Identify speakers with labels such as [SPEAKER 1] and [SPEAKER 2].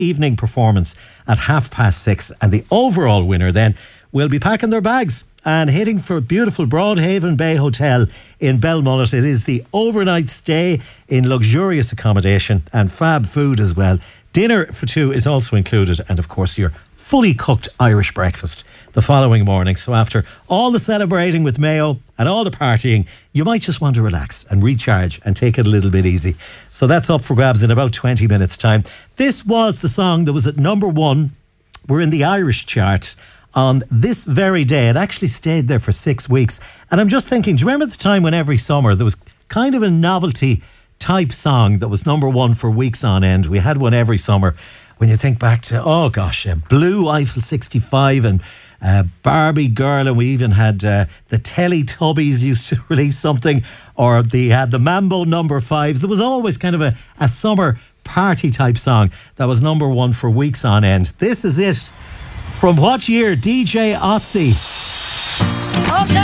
[SPEAKER 1] evening performance at 6:30. And the overall winner then will be packing their bags and heading for beautiful Broadhaven Bay Hotel in Belmullet. It is the overnight stay in luxurious accommodation and fab food as well. Dinner for two is also included, and of course your fully cooked Irish breakfast the following morning. So after all the celebrating with Mayo and all the partying, you might just want to relax and recharge and take it a little bit easy. So that's up for grabs in about 20 minutes time. This was the song that was at number 1. We're in the Irish chart on this very day. It actually stayed there for 6 weeks. And I'm just thinking, do you remember the time when every summer there was kind of a novelty type song that was number 1 for weeks on end? We had one every summer. When you think back to, Blue Eiffel 65 and Barbie Girl, and we even had the Teletubbies used to release something, or the Mambo number 5s. There was always kind of a summer party type song that was number 1 for weeks on end. This is it. From what year? DJ Otzi. Okay.